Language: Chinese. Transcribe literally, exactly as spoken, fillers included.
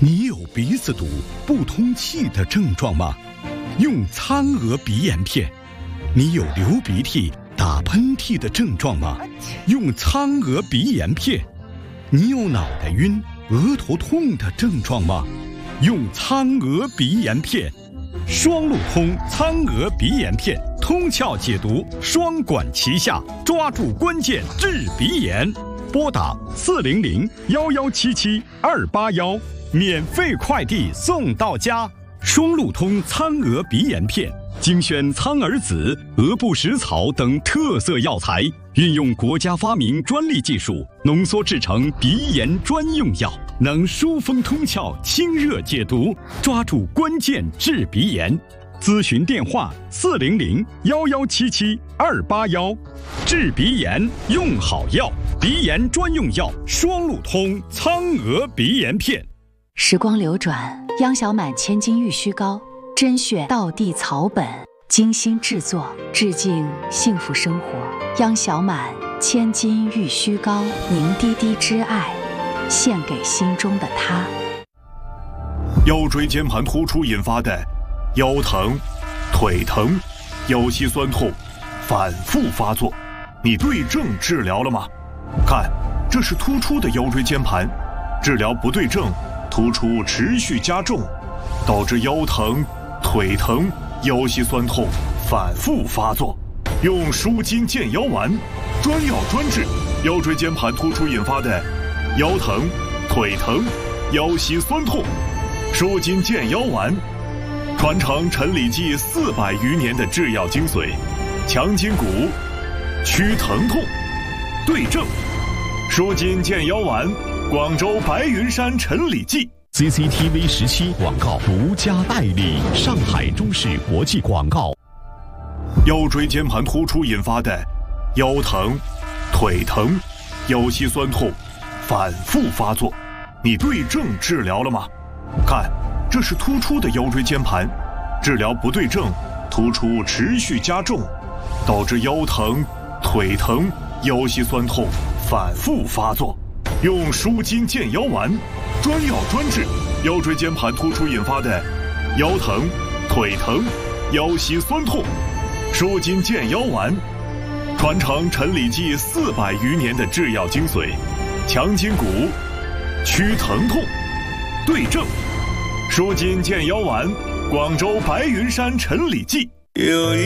你有鼻子堵、不通气的症状吗？用苍鹅鼻炎片。你有流鼻涕、打喷嚏的症状吗？用苍鹅鼻炎片。你有脑袋晕、额头痛的症状吗？用苍鹅鼻炎片。双路通苍鹅鼻炎片，通窍解毒，双管齐下，抓住关键治鼻炎。拨打四零零幺幺七七二八幺，免费快递送到家。双路通苍鹅鼻炎片，精选苍耳子、鹅不食草等特色药材，运用国家发明专利技术，浓缩制成鼻炎专用药，能疏风通窍、清热解毒，抓住关键治鼻炎。咨询电话：四零零幺幺七七二八幺。治鼻炎用好药，鼻炎专用药双路通苍鹅鼻炎片。 时光流转，央小满千金玉虚膏，甄选道地草本，精心制作，致敬幸福生活。央小满千金玉虚膏，凝滴滴之爱，献给心中的他。 腰椎间盘突出引发的腰疼、腿疼、腰膝酸痛反复发作，你对症治疗了吗？看，这是突出的腰椎间盘，治疗不对症，突出持续加重，导致腰疼、腿疼、腰膝酸痛反复发作。用舒筋健腰丸，专药专治腰椎间盘突出引发的腰疼、腿疼、腰膝酸痛。舒筋健腰丸，传承陈李济四百余年的制药精髓，强筋骨，祛疼痛，对症。舒筋健腰丸，广州白云山陈李济。 C C T V 十七广告独家代理，上海中视国际广告。 腰椎间盘突出引发的腰疼、腿疼、腰膝酸痛反复发作，你对症治疗了吗？看，这是突出的腰椎间盘，治疗不对症，突出持续加重，导致腰疼、腿疼、腰膝酸痛反复发作。用舒筋健腰丸，专药专治腰椎间盘突出引发的腰疼、腿疼、腰膝酸痛。舒筋健腰丸，传承陈李济四百余年的制药精髓，强筋骨，祛疼痛，对症。舒筋健腰丸，广州白云山陈李济。